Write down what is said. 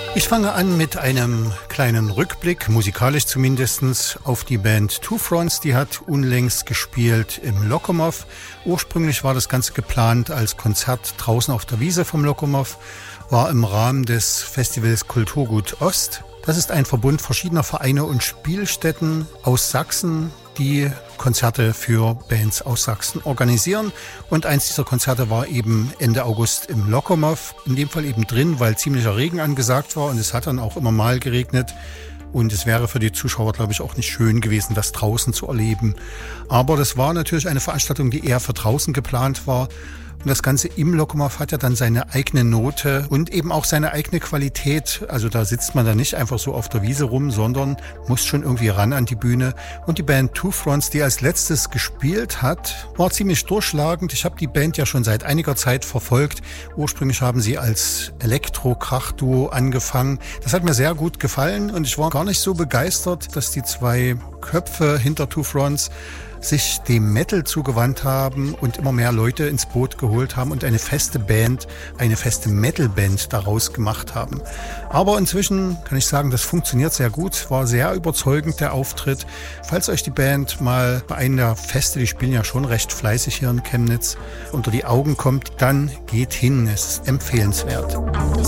Ich fange an mit einem kleinen Rückblick, musikalisch zumindest, auf die Band Two Fronts. Die hat unlängst gespielt im Lokomotiv. Ursprünglich war das Ganze geplant als Konzert draußen auf der Wiese vom Lokomotiv, war im Rahmen des Festivals Kulturgut Ost. Das ist ein Verbund verschiedener Vereine und Spielstätten aus Sachsen, die Konzerte für Bands aus Sachsen organisieren. Und eins dieser Konzerte war eben Ende August im Lokomotiv. In dem Fall eben drin, weil ziemlicher Regen angesagt war und es hat dann auch immer mal geregnet. Und es wäre für die Zuschauer, glaube ich, auch nicht schön gewesen, das draußen zu erleben. Aber das war natürlich eine Veranstaltung, die eher für draußen geplant war. Und das Ganze im Lokomotiv hat ja dann seine eigene Note und eben auch seine eigene Qualität. Also da sitzt man da nicht einfach so auf der Wiese rum, sondern muss schon irgendwie ran an die Bühne. Und die Band Two Fronts, die als letztes gespielt hat, war ziemlich durchschlagend. Ich habe die Band ja schon seit einiger Zeit verfolgt. Ursprünglich haben sie als Elektro-Krach-Duo angefangen. Das hat mir sehr gut gefallen und ich war gar nicht so begeistert, dass die zwei Köpfe hinter Two Fronts sich dem Metal zugewandt haben und immer mehr Leute ins Boot geholt haben und eine feste Band, eine feste Metal-Band daraus gemacht haben. Aber inzwischen kann ich sagen, das funktioniert sehr gut, war sehr überzeugend der Auftritt. Falls euch die Band mal bei einem der Feste, die spielen ja schon recht fleißig hier in Chemnitz, unter die Augen kommt, dann geht hin, es ist empfehlenswert.